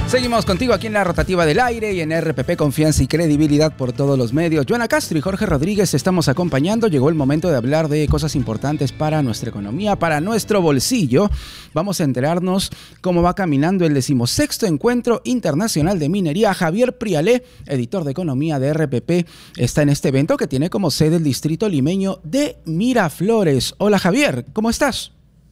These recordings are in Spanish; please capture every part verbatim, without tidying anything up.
Seguimos contigo aquí en la Rotativa del Aire y en R P P, confianza y credibilidad por todos los medios. Joana Castro y Jorge Rodríguez estamos acompañando. Llegó el momento de hablar de cosas importantes para nuestra economía, para nuestro bolsillo. Vamos a enterarnos cómo va caminando el decimosexto Encuentro Internacional de Minería. Javier Prialé, editor de economía de R P P, está en este evento que tiene como sede el distrito limeño de Miraflores. Hola Javier, ¿cómo estás?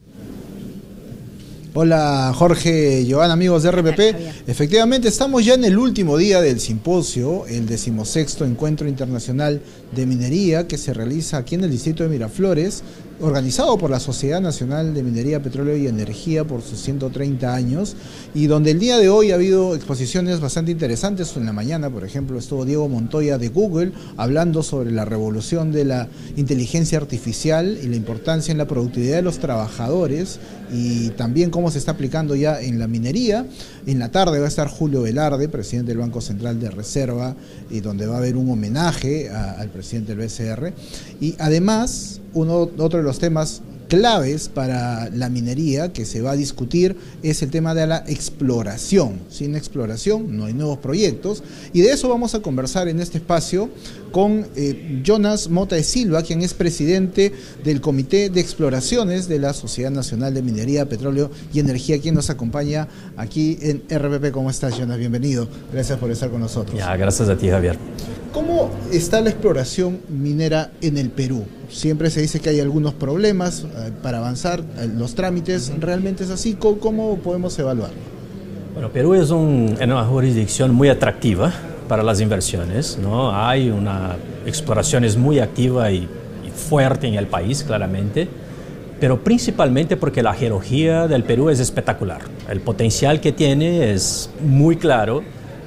Hola Jorge, Joana, amigos de R P P. Efectivamente, estamos ya en el último día del simposio, el decimosexto Encuentro Internacional de Minería, que se realiza aquí en el distrito de Miraflores, organizado por la Sociedad Nacional de Minería, Petróleo y Energía por sus ciento treinta años, y donde el día de hoy ha habido exposiciones bastante interesantes. En la mañana, por ejemplo, estuvo Diego Montoya de Google hablando sobre la revolución de la inteligencia artificial y la importancia en la productividad de los trabajadores, y también cómo se está aplicando ya en la minería. En la tarde va a estar Julio Velarde, presidente del Banco Central de Reserva, y donde va a haber un homenaje a, al presidente del B C R. Y además, uno, otro de los temas claves para la minería que se va a discutir es el tema de la exploración. Sin exploración no hay nuevos proyectos, y de eso vamos a conversar en este espacio con eh, Jonas Mota de Silva, quien es presidente del Comité de Exploraciones de la Sociedad Nacional de Minería, Petróleo y Energía, quien nos acompaña aquí en R P P. ¿Cómo estás, Jonas? Bienvenido. Gracias por estar con nosotros. Ya, gracias a ti, Javier. ¿Cómo está la exploración minera en el Perú? Siempre se dice que hay algunos problemas eh, para avanzar eh, los trámites. ¿Realmente es así? ¿Cómo, cómo podemos evaluarlo? Bueno, Perú es un, una jurisdicción muy atractiva para las inversiones, ¿no? Hay una exploración es muy activa y, y fuerte en el país, claramente, pero principalmente porque la geología del Perú es espectacular. El potencial que tiene es muy claro,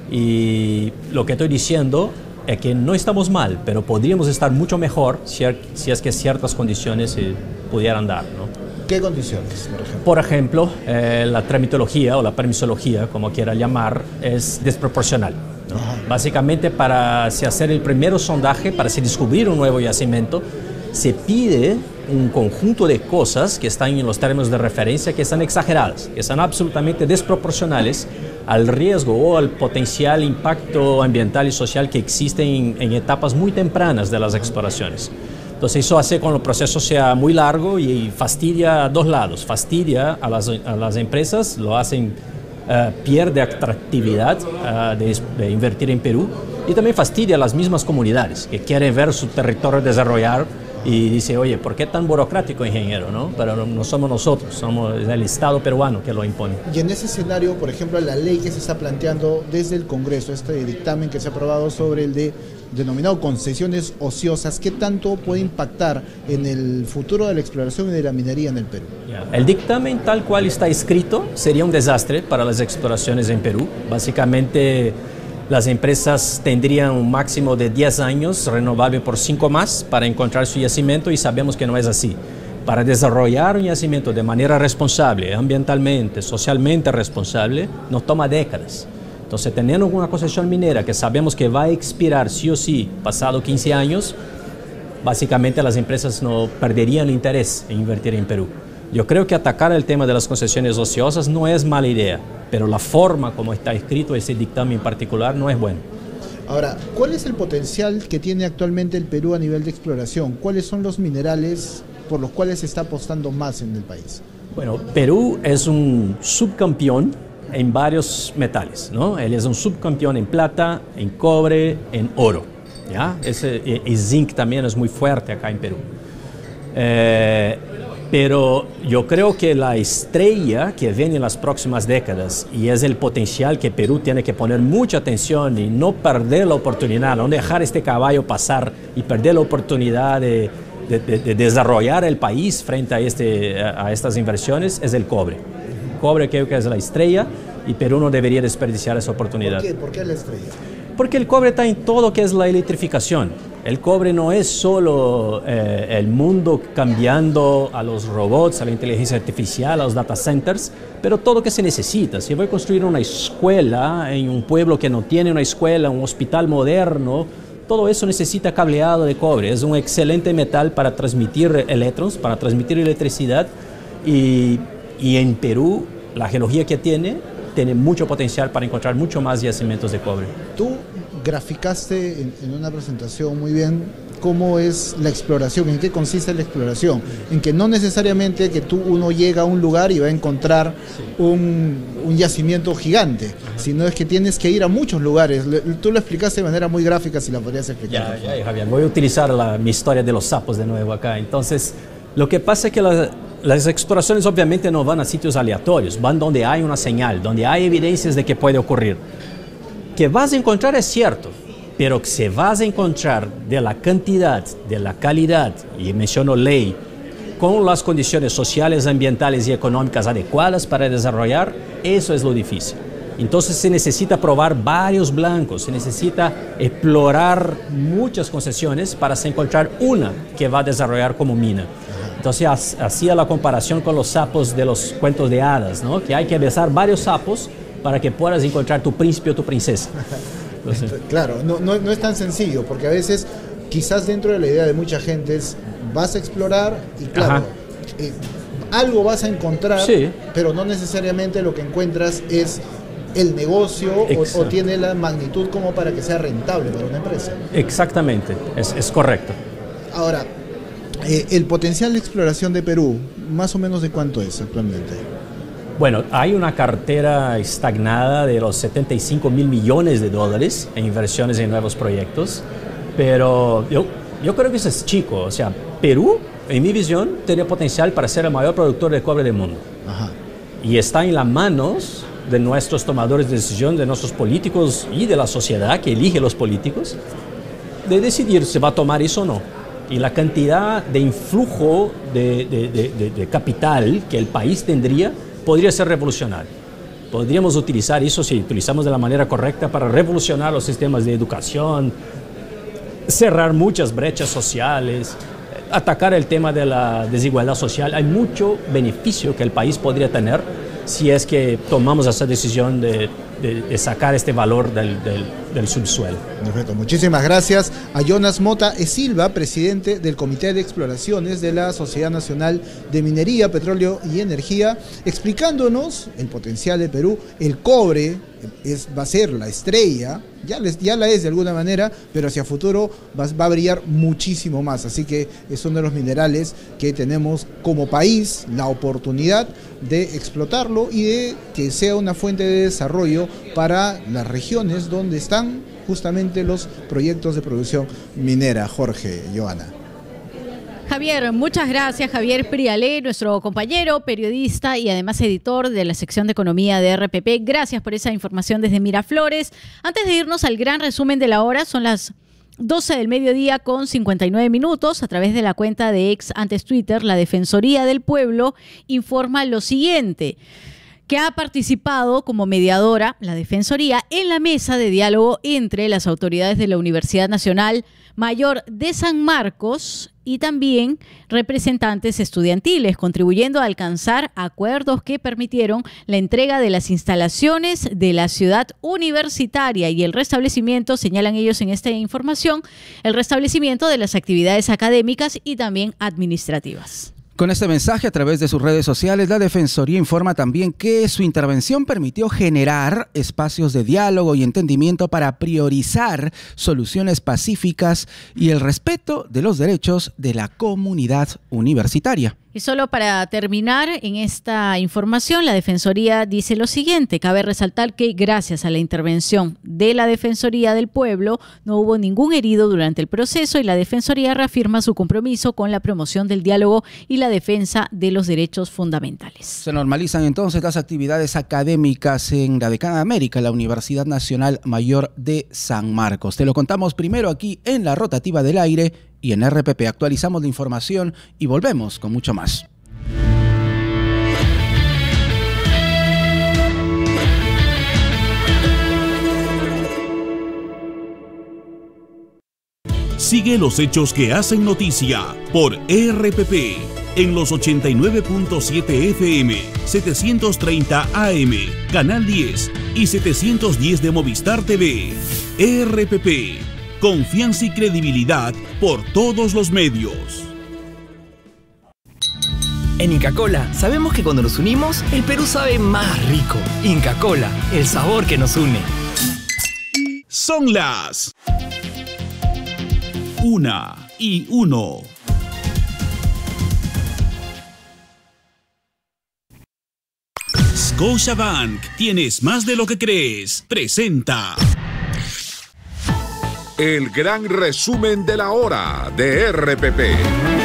y lo que estoy diciendo es que no estamos mal, pero podríamos estar mucho mejor si, si es que ciertas condiciones se pudieran dar, ¿no? ¿Qué condiciones, por ejemplo? Por ejemplo, eh, la tramitología o la permisología, como quiera llamar, es desproporcional, ¿no? Básicamente, para se hacer el primer sondaje, para se descubrir un nuevo yacimiento, se pide un conjunto de cosas que están en los términos de referencia que están exageradas, que son absolutamente desproporcionales al riesgo o al potencial impacto ambiental y social que existe en, en etapas muy tempranas de las exploraciones. Entonces eso hace que el proceso sea muy largo y fastidia a dos lados. Fastidia a las, a las empresas, lo hacen, uh, pierde atractividad uh, de, de invertir en Perú, y también fastidia a las mismas comunidades que quieren ver su territorio desarrollar. Y dice, oye, ¿por qué tan burocrático, ingeniero? ¿no? Pero no, no somos nosotros, somos el Estado peruano que lo impone. Y en ese escenario, por ejemplo, la ley que se está planteando desde el Congreso, este dictamen que se ha aprobado sobre el de denominado concesiones ociosas, ¿qué tanto puede impactar en el futuro de la exploración y de la minería en el Perú? El dictamen tal cual está escrito sería un desastre para las exploraciones en Perú. Básicamente, las empresas tendrían un máximo de diez años, renovable por cinco más, para encontrar su yacimiento, y sabemos que no es así. Para desarrollar un yacimiento de manera responsable, ambientalmente, socialmente responsable, nos toma décadas. Entonces, teniendo una concesión minera que sabemos que va a expirar sí o sí pasado quince años, básicamente las empresas no perderían interés en invertir en Perú. Yo creo que atacar el tema de las concesiones ociosas no es mala idea, pero la forma como está escrito ese dictamen en particular no es bueno. Ahora, ¿cuál es el potencial que tiene actualmente el Perú a nivel de exploración? ¿Cuáles son los minerales por los cuales se está apostando más en el país? Bueno, Perú es un subcampeón en varios metales, ¿no? Él es un subcampeón en plata, en cobre, en oro, ¿ya? Ese, y zinc también es muy fuerte acá en Perú. Eh, Pero yo creo que la estrella que viene en las próximas décadas, y es el potencial que Perú tiene que poner mucha atención y no perder la oportunidad, no dejar este caballo pasar y perder la oportunidad de, de, de, de desarrollar el país frente a, este, a estas inversiones, es el cobre. El cobre creo que es la estrella, y Perú no debería desperdiciar esa oportunidad. ¿Por qué? ¿Por qué la estrella? Porque el cobre está en todo lo que es la electrificación. El cobre no es solo eh, el mundo cambiando a los robots, a la inteligencia artificial, a los data centers, pero todo lo que se necesita. Si voy a construir una escuela en un pueblo que no tiene una escuela, un hospital moderno, todo eso necesita cableado de cobre. Es un excelente metal para transmitir electrones, para transmitir electricidad, y, y en Perú la geología que tiene tiene mucho potencial para encontrar mucho más yacimientos de cobre. Tú graficaste en, en una presentación muy bien cómo es la exploración, en qué consiste la exploración, en que no necesariamente que tú uno llega a un lugar y va a encontrar sí. un, un yacimiento gigante, ajá, sino es que tienes que ir a muchos lugares. Tú lo explicaste de manera muy gráfica, si la podrías explicar. Ya, ya, Javier, voy a utilizar la, mi historia de los sapos de nuevo acá. Entonces, lo que pasa es que la, las exploraciones obviamente no van a sitios aleatorios, van donde hay una señal, donde hay evidencias de que puede ocurrir. Que vas a encontrar es cierto, pero que se vas a encontrar de la cantidad, de la calidad, y menciono ley, con las condiciones sociales, ambientales y económicas adecuadas para desarrollar, eso es lo difícil. Entonces se necesita probar varios blancos, se necesita explorar muchas concesiones para encontrar una que va a desarrollar como mina. Entonces hacía la comparación con los sapos de los cuentos de hadas, ¿no? Que hay que besar varios sapos para que puedas encontrar tu príncipe o tu princesa. Entonces, claro, no, no, no es tan sencillo, porque a veces quizás dentro de la idea de mucha gente es vas a explorar y claro, eh, algo vas a encontrar, sí, pero no necesariamente lo que encuentras es el negocio o, o tiene la magnitud como para que sea rentable para una empresa. Exactamente, es, es correcto. Ahora, eh, el potencial de exploración de Perú, más o menos de cuánto es actualmente. Bueno, hay una cartera estagnada de los setenta y cinco mil millones de dólares en inversiones en nuevos proyectos, pero yo, yo creo que eso es chico. O sea, Perú, en mi visión, tiene potencial para ser el mayor productor de cobre del mundo. Ajá. Y está en las manos de nuestros tomadores de decisión, de nuestros políticos y de la sociedad que elige los políticos, de decidir si va a tomar eso o no. Y la cantidad de influjo de, de, de, de, de capital que el país tendría podría ser revolucionario. Podríamos utilizar eso, si utilizamos de la manera correcta, para revolucionar los sistemas de educación, cerrar muchas brechas sociales, atacar el tema de la desigualdad social. Hay mucho beneficio que el país podría tener si es que tomamos esa decisión de, de, de sacar este valor del, del, del subsuelo. Perfecto. Muchísimas gracias a Jonas Mota e Silva, presidente del Comité de Exploraciones de la Sociedad Nacional de Minería, Petróleo y Energía, explicándonos el potencial de Perú. El cobre es, va a ser la estrella, ya, les, ya la es de alguna manera, pero hacia futuro va, va a brillar muchísimo más. Así que es uno de los minerales que tenemos como país la oportunidad de explotarlo y de que sea una fuente de desarrollo para las regiones donde están justamente los proyectos de producción minera. Jorge, Joana. Javier, muchas gracias. Javier Prialé, nuestro compañero, periodista y además editor de la sección de economía de R P P. Gracias por esa información desde Miraflores. Antes de irnos al gran resumen de la hora, son las doce del mediodía con cincuenta y nueve minutos. A través de la cuenta de ex antes Twitter, la Defensoría del Pueblo informa lo siguiente: que ha participado como mediadora la Defensoría en la mesa de diálogo entre las autoridades de la Universidad Nacional Mayor de San Marcos y también representantes estudiantiles, contribuyendo a alcanzar acuerdos que permitieron la entrega de las instalaciones de la ciudad universitaria y el restablecimiento, señalan ellos en esta información, el restablecimiento de las actividades académicas y también administrativas. Con este mensaje a través de sus redes sociales, la Defensoría informa también que su intervención permitió generar espacios de diálogo y entendimiento para priorizar soluciones pacíficas y el respeto de los derechos de la comunidad universitaria. Y solo para terminar en esta información, la Defensoría dice lo siguiente: cabe resaltar que gracias a la intervención de la Defensoría del Pueblo no hubo ningún herido durante el proceso y la Defensoría reafirma su compromiso con la promoción del diálogo y la defensa de los derechos fundamentales. Se normalizan entonces las actividades académicas en la Decana de América, la Universidad Nacional Mayor de San Marcos. Te lo contamos primero aquí en la Rotativa del Aire y en R P P. Actualizamos la información y volvemos con mucho más. Sigue los hechos que hacen noticia por R P P en los ochenta y nueve punto siete F M, setecientos treinta A M, Canal diez y setecientos diez de Movistar T V. R P P, confianza y credibilidad por todos los medios. En Inca Kola sabemos que cuando nos unimos, el Perú sabe más rico. Inca Kola, el sabor que nos une. Son las una y uno. Scotiabank, tienes más de lo que crees. Presenta el gran resumen de la hora de R P P.